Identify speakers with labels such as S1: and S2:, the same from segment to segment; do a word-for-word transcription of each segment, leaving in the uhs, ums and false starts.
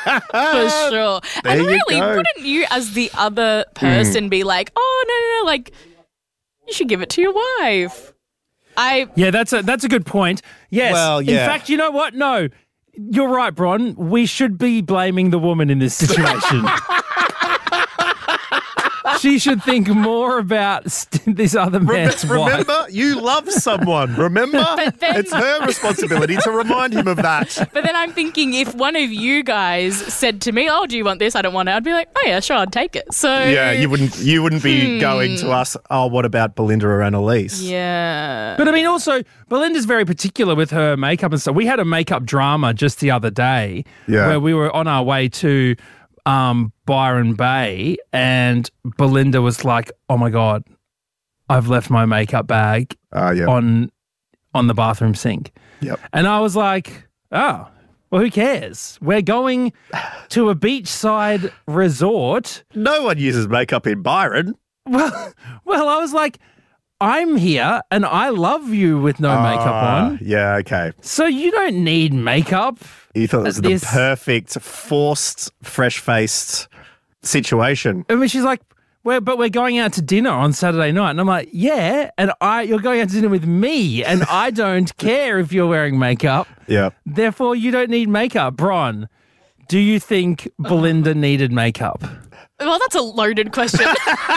S1: For sure.
S2: There
S1: and
S2: you
S1: really,
S2: go.
S1: wouldn't you as the other person be like, oh, no, no, no, like, you should give it to your wife? I
S3: Yeah, that's a that's a good point. Yes.
S2: Well, yeah.
S3: In fact, you know what? No, you're right, Bron. We should be blaming the woman in this situation. She should think more about st- this other man's
S2: Remember,
S3: wife.
S2: remember, you love someone. Remember?
S1: But then-
S2: It's her responsibility to remind him of that.
S1: But then I'm thinking if one of you guys said to me, oh, do you want this? I don't want it. I'd be like, oh, yeah, sure, I'd take it. So
S2: Yeah, you wouldn't you wouldn't be going to us, oh, what about Belinda or Annalise?
S1: Yeah.
S3: But I mean, also, Belinda's very particular with her makeup and stuff. We had a makeup drama just the other day
S2: Yeah.
S3: where we were on our way to um, Byron Bay and Belinda was like, oh my God, I've left my makeup bag
S2: Ah, yeah.
S3: on on the bathroom sink.
S2: Yep.
S3: And I was like, oh, well, who cares? We're going to a beachside resort.
S2: No one uses makeup in Byron.
S3: Well, well, I was like, I'm here and I love you with no makeup
S2: Ah,
S3: on.
S2: Yeah, okay.
S3: So you don't need makeup.
S2: You thought it was
S3: This-
S2: the perfect, forced, fresh-faced situation.
S3: I mean, she's like, we're, but we're going out to dinner on Saturday night. And I'm like, yeah. And I, you're going out to dinner with me and I don't care if you're wearing makeup.
S2: Yeah.
S3: Therefore, you don't need makeup. Bron, do you think Belinda needed makeup?
S1: Well, that's a loaded question.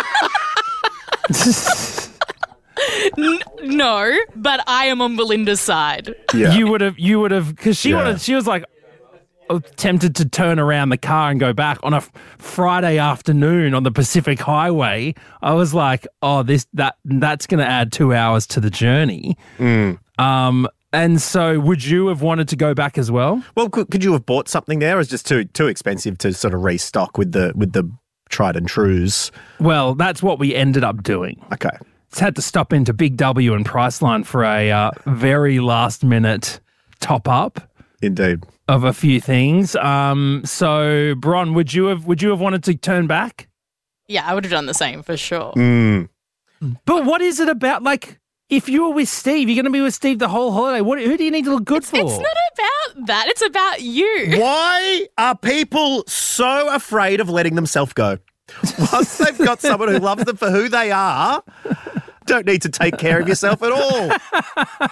S1: N- no, but I am on Belinda's side.
S2: Yeah.
S3: You would have, you would have, because she
S2: Yeah.
S3: wanted, she was like, uh, tempted to turn around the car and go back on a f- Friday afternoon on the Pacific Highway. I was like, oh, this that that's going to add two hours to the journey. Um, and so, would you have wanted to go back as well?
S2: Well, could, could you have bought something there? Or is it just too too expensive to sort of restock with the with the tried and trues?
S3: Well, that's what we ended up doing.
S2: Okay.
S3: It's had to stop into Big W and Priceline for a uh, very last minute top up
S2: Indeed.
S3: of a few things. Um, so, Bron, would you have would you have wanted to turn back?
S1: Yeah, I would have done the same for sure.
S2: Mm.
S3: But what is it about? Like, if you were with Steve, you're going to be with Steve the whole holiday. What? Who do you need to look good for?
S1: It's not about that. It's about you.
S2: Why are people so afraid of letting themselves go? Once they've got someone who loves them for who they are, don't need to take care of yourself at all.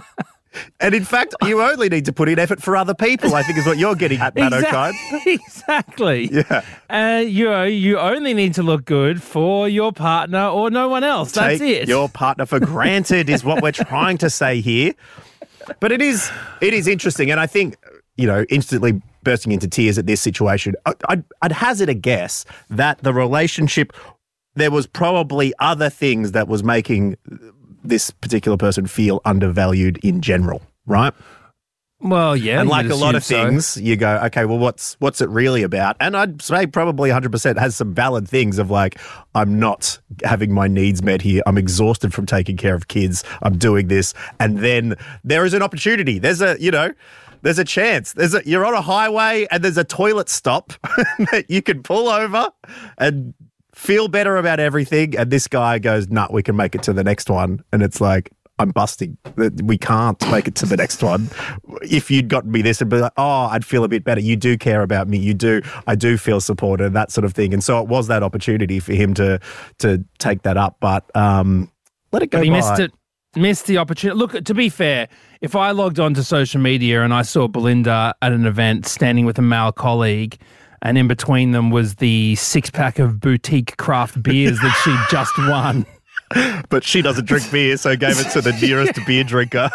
S2: And in fact, you only need to put in effort for other people, I think is what you're getting at, Matt O'Kine.
S3: Exactly.
S2: Yeah.
S3: Uh, you know, you only need to look good for your partner or no one else. That's
S2: Take
S3: it.
S2: your partner for granted is what we're trying to say here. But it is it is interesting, and I think, you know, instantly bursting into tears at this situation, I- I'd, I'd hazard a guess that the relationship, there was probably other things that was making this particular person feel undervalued in general, right?
S3: Well, yeah.
S2: And
S3: you'd
S2: like a lot of
S3: assume so.
S2: things, you go, okay, well, what's what's it really about? And I'd say probably one hundred percent has some valid things of like, I'm not having my needs met here. I'm exhausted from taking care of kids. I'm doing this. And then there is an opportunity. There's a, you know, there's a chance. There's a, you're on a highway and there's a toilet stop that you can pull over and feel better about everything. And this guy goes, nah, we can make it to the next one. And it's like, I'm busting. We can't make it to the next one. If you'd gotten me this and be like, oh, I'd feel a bit better. You do care about me. You do. I do feel supported, that sort of thing. And so it was that opportunity for him to to take that up. But um, let it go
S3: But he
S2: by.
S3: missed it. Missed the opportunity. Look, to be fair, if I logged onto social media and I saw Belinda at an event standing with a male colleague, and in between them was the six pack of boutique craft beers that she just won.
S2: But she doesn't drink beer, so gave it to the nearest beer drinker.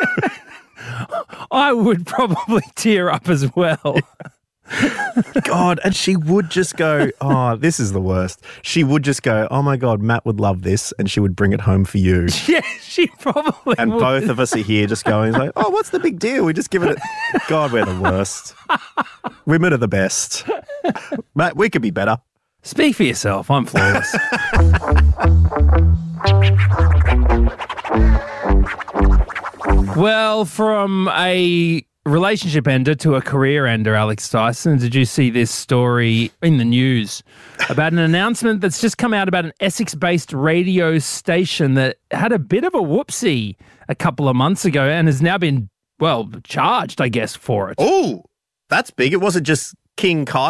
S3: I would probably tear up as well.
S2: God, and she would just go, oh, this is the worst. She would just go, oh my God, Matt would love this, and she would bring it home for you.
S3: Yeah, she probably
S2: And
S3: would.
S2: both of us are here just going like, oh, what's the big deal? We just give it a... God, we're the worst. Women are the best. Matt, we could be better.
S3: Speak for yourself. I'm flawless. Well, from a relationship ender to a career ender, Alex Dyson, did you see this story in the news about an announcement that's just come out about an Essex-based radio station that had a bit of a whoopsie a couple of months ago and has now been, well, charged, I guess, for it?
S2: Oh, that's big. It wasn't just King Kyle.